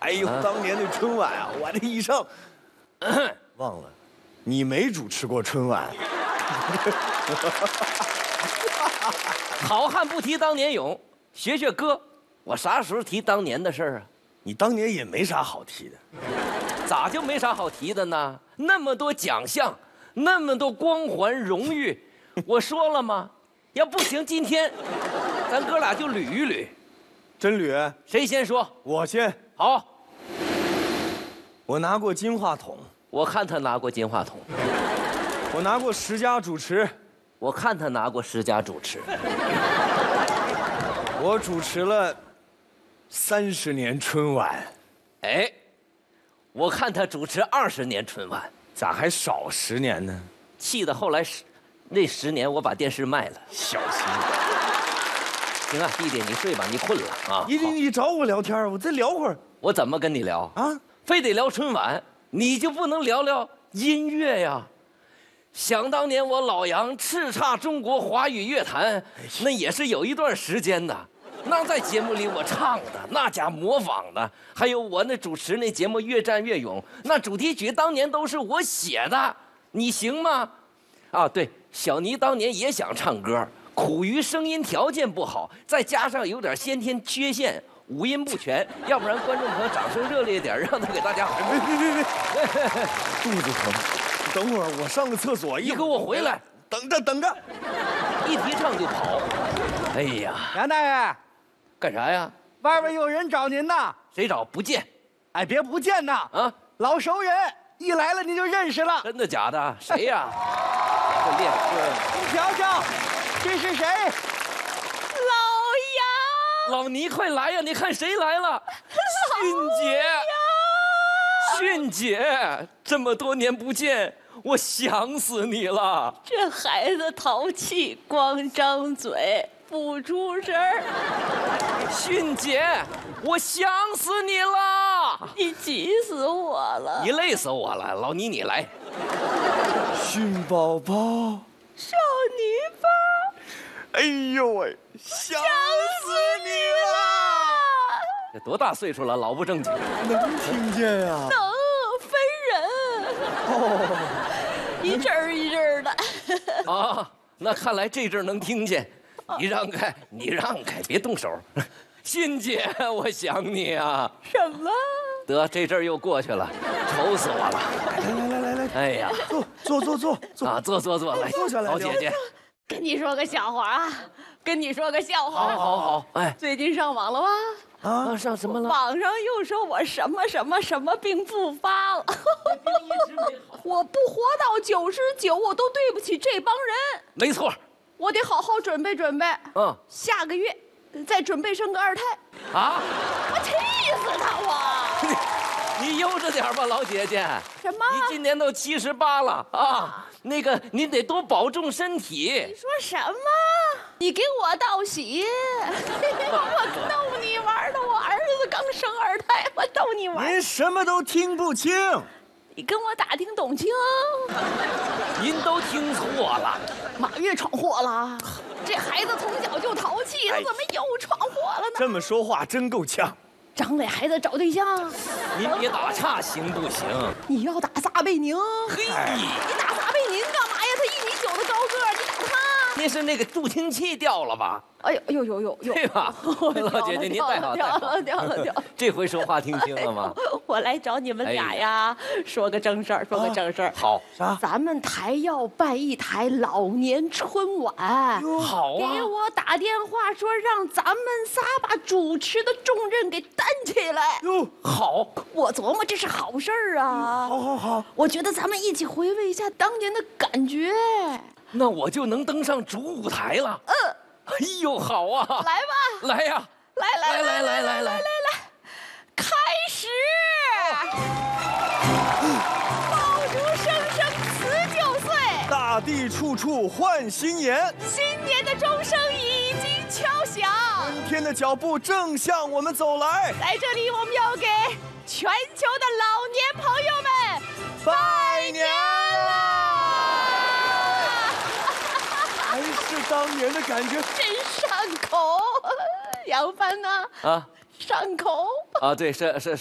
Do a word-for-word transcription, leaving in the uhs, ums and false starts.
哎呦，当年的春晚啊，我的一生，忘了，你没主持过春晚。 好汉不提当年勇，学学哥，我啥时候提当年的事儿啊？ 你当年也没啥好提的， 咋就没啥好提的呢？那么多奖项，那么多光环荣誉，我说了吗？要不行，今天咱哥俩就捋一捋， 真吕， 谁先说？ 我先。 好， 我拿过金话筒， 我看他拿过金话筒， 我拿过十佳主持， 我看他拿过十佳主持， 我主持了三十年春晚， 哎，我看他主持二十年春晚， 咋还少十年呢？ 气得后来十那十年我把电视卖了。 小心行啊，弟弟你睡吧，你困了啊。 你你你找我聊天，我再聊会儿我怎么跟你聊啊？ 非得聊春晚，你就不能聊聊音乐呀？想当年我老杨叱咤中国华语乐坛，那也是有一段时间的。那在节目里我唱的，那家模仿的，还有我那主持那节目《越战越勇》，那主题曲当年都是我写的，你行吗？啊，对，小尼当年也想唱歌，苦于声音条件不好，再加上有点先天缺陷。五音不全，要不然观众朋友掌声热烈点，让他给大家。 别别别别，肚子疼，等会儿我上个厕所， 你给我回来， 等着等着， 一提唱就跑。哎呀， 杨大爷， 干啥呀？ 外边有人找您呢。 谁找？不见。 哎，别不见呐， 啊， 老熟人，一来了你就认识了。 真的假的？谁呀？这练歌。 您瞧瞧，这是谁？ 老倪，快来呀！你看谁来了？迅姐，迅姐，这么多年不见，我想死你了。 这孩子淘气，光张嘴不出声儿。 迅姐，我想死你了！ 你急死我了！ 你累死我了，老倪你来。 迅宝宝， 少女包， 哎呦喂，想死你了！ 这多大岁数了，老不正经。 能听见呀？ 能分人， 哦， 一阵儿一阵儿的。 啊，那看来这阵儿能听见。你让开，你让开，别动手。迅姐，我想你啊。 什么？ 得，这阵儿又过去了，愁死我了。 来来来来来， 哎呀， 坐坐坐坐坐啊，坐坐坐，来， 坐下来聊好姐姐。 跟你说个笑话啊，跟你说个笑话。 好好好，哎， 最近上网了吧？ 啊，上什么了？ 网上又说我什么什么什么病复发了。我不活到九十九，我都对不起这帮人。 没错。 我得好好准备准备。 嗯， 下个月再准备生个二胎。 啊， 我气死他我！ 你悠着点吧，老姐姐。 什么？ 你今年都七十八了啊，那个您得多保重身体。 你说什么？你给我道喜？我逗你玩的，我儿子刚生二胎，我逗你玩。 您什么都听不清。 你跟我打听懂清？ 您都听错了。 马月闯祸了，这孩子从小就淘气，他怎么又闯祸了呢？ 这么说话真够呛。 张磊还在找对象， 您别打岔行不行？ 你要打撒贝宁？ 嘿， 你打撒贝宁干嘛呀？他一米九的高个儿，你打他？ 那是那个助听器掉了吧？ 哎呦呦呦呦呦！ 对吧？老姐姐您带好带掉好。 了掉了掉了！ 这回说话听清了吗？ 我来找你们俩呀，说个正事儿，说个正事儿。 好， 啥？ 咱们台要办一台老年春晚， 好啊！ 给我打电话说让咱们仨把主持的重任给担起来。 哟， 好， 我琢磨这是好事儿啊！ 好好好， 我觉得咱们一起回味一下当年的感觉。 那我就能登上主舞台了。 嗯， 哎呦，好啊！ 来吧， 来呀！ 来来来来来来来来来，开始！爆竹声声辞旧岁， 大地处处换新颜， 新年的钟声已经敲响。 春天的脚步正向我们走来。 在这里，我们要给全球的老年朋友们拜年了！还是当年的感觉， 真上口。杨帆呢？ 啊上口。 啊，对，是是。